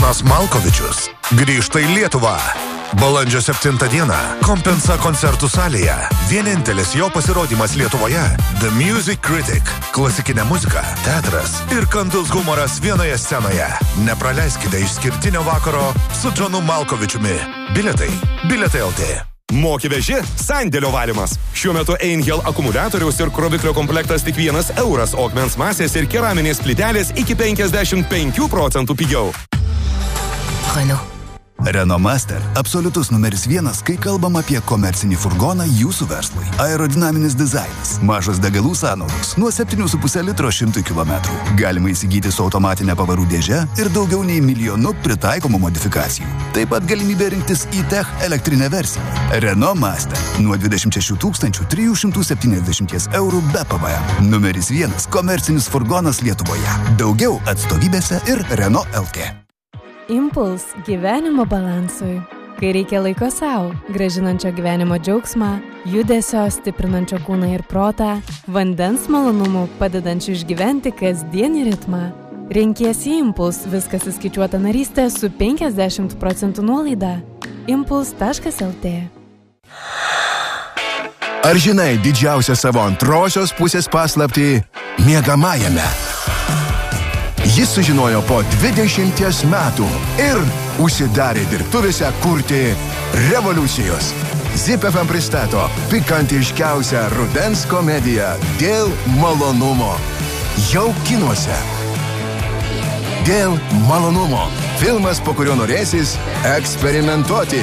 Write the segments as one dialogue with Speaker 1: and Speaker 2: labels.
Speaker 1: Jonas Malkovičius grįžta į Lietuvą. Balandžio 7 dieną Kompensa koncertų salėje. Vienintelis jo pasirodymas Lietuvoje. The Music Critic. Klasikinė muzika, teatras ir kandus humoras vienoje scenoje. Nepraleiskite išskirtinio vakaro su Jonu Malkovičiumi. Bilietai LT.
Speaker 2: Moki veži, sandėlio valymas. Šiuo metu Einhell akumuliatoriaus ir kroviklio komplektas tik 1 euras, o akmens masės ir keraminės plytelės iki 55% pigiau.
Speaker 3: Renault Master – absoliutus numeris 1, kai kalbam apie komercinį furgoną jūsų verslui. Aerodinaminis dizainas, mažos degalų sąnaudos, nuo 7,5 litro 100 km. Galima įsigyti su automatinė pavarų dėže ir daugiau nei 1 milijonu pritaikomų modifikacijų. Taip pat galimybė rinktis e-Tech elektrinę versiją. Renault Master – nuo 26 370 eurų be PVM. Numeris 1 komercinis furgonas Lietuvoje. Daugiau atstovybėse ir Renault LT.
Speaker 4: Impuls gyvenimo balansui. Kai reikia laiko savo, gražinančio gyvenimo džiaugsmą, judesio, stiprinančio kūną ir protą, vandens malonumų, padedančių išgyventi kasdienį ritmą. Renkiesi Impuls, viskas įskaičiuota narystė su 50% nuolaida. Impuls.lt.
Speaker 3: Ar žinai didžiausią savo antrosios pusės paslaptį miegamajame? Jis sužinojo po 20 metų ir užsidarė dirbtuvėse kurti revoliucijos. Zip FM pristato pikantiškiausią rudens komediją Dėl malonumo. Jau kinuose. Dėl malonumo. Filmas, po kurio norėsis eksperimentuoti.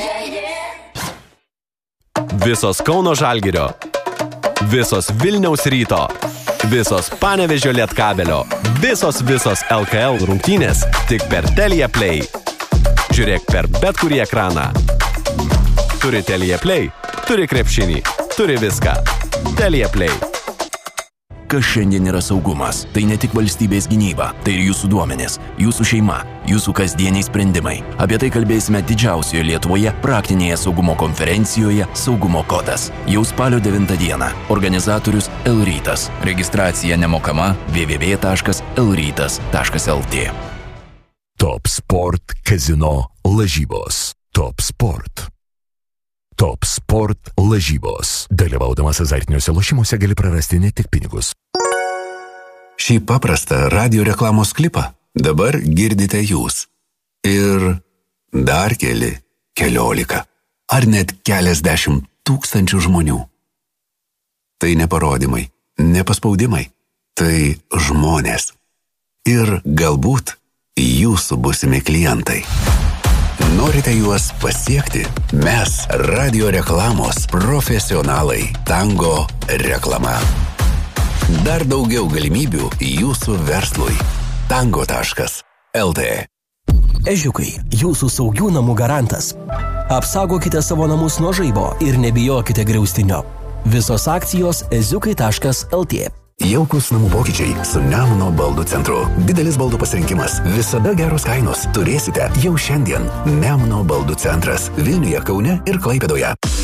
Speaker 5: Visos Kauno Žalgirio. Visos Vilniaus Ryto. Visos Panevėžio Lietkabelio. Visos LKL rungtynės tik per Telia Play. Žiūrėk per bet kurį ekraną. Turi Telia Play, turi krepšinį, turi viską. Telia Play.
Speaker 6: Kas šiandien yra saugumas? Tai ne tik valstybės gynyba, tai ir jūsų duomenys, jūsų šeima, jūsų kasdieniai sprendimai. Apie tai kalbėsime didžiausioje Lietuvoje praktinėje saugumo konferencijoje Saugumo kodas. Jau spalio 9 dieną. Organizatorius Elrytas. Registracija nemokama www.elrytas.lt.
Speaker 7: Top Sport Kazino lažybos. Top Sport. Top Sport lažybos. Dalyvaudamas azartiniuose lošimuose gali prarasti ne tik pinigus.
Speaker 8: Šį paprastą radio reklamos klipą dabar girdite jūs. Ir dar keliolika, ar net keliasdešimt tūkstančių žmonių. Tai ne parodymai, ne paspaudimai, tai žmonės. Ir galbūt jūsų būsimi klientai. Norite juos pasiekti? Mes, radio reklamos profesionalai, Tango reklama. Dar daugiau galimybių jūsų verslui. Tango.lt.
Speaker 9: Ežiukai, jūsų saugių namų garantas. Apsaugokite savo namus nuo žaibo ir nebijokite griaustinio. Visos akcijos eziukai.lt.
Speaker 8: Jaukus namų pokyčiai su Nemuno baldų centru. Didelis baldų pasirinkimas, visada geros kainos. Turėsite jau šiandien. Nemuno baldų centras Vilniuje, Kaune ir Klaipėdoje.